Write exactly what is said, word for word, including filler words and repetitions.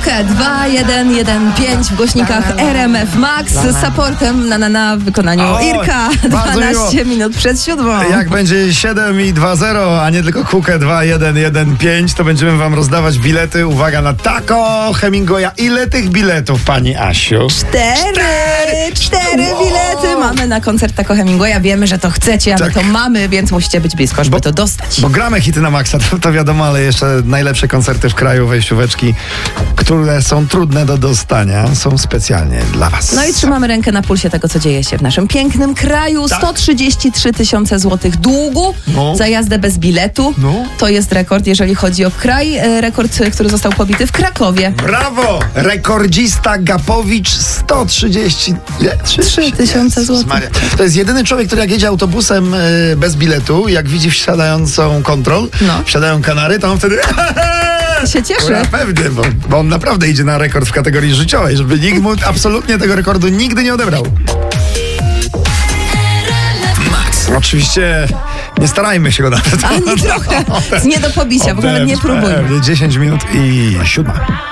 Kukę dwa jeden jeden pięć w głośnikach R M F Max z supportem na na na w wykonaniu O, Irka. dwanaście minut przed siódmą. Jak będzie siedem i dwa zero, a nie tylko Kukę dwa jeden jeden pięć, to będziemy wam rozdawać bilety. Uwaga na Taco Hemingwaya. Ile tych biletów, pani Asiu? Cztery! Cztery, cztery Wow. bilety mamy na koncert Taco Hemingwaya. Wiemy, że to chcecie, a my Tak. to mamy, więc musicie być blisko, żeby Bo- to dostać. Bo gramy hity na maksa, to, to wiadomo, ale jeszcze najlepsze koncerty w kraju, wejścióweczki, które są trudne do dostania, są specjalnie dla was. No i trzymamy rękę na pulsie tego, co dzieje się w naszym pięknym kraju. Tak. sto trzydzieści trzy tysiące złotych długu No. za jazdę bez biletu. No. To jest rekord, jeżeli chodzi o kraj. E, Rekord, e, który został pobity w Krakowie. Brawo! Rekordzista Gapowicz sto trzydzieści Trzy tysiące złotych. Maria. To jest jedyny człowiek, który jak jedzie autobusem y, bez biletu, jak widzi wsiadającą kontrol, No. wsiadają Kanary, to on wtedy Się cieszy. Ura, pewnie, bo, bo on naprawdę idzie na rekord w kategorii życiowej, żeby nikt mu absolutnie tego rekordu nigdy nie odebrał. Oczywiście nie starajmy się go nawet. Ani trochę. Nie do pobicia, w ogóle nie próbuj. Pewnie dziesięć minut i siódma.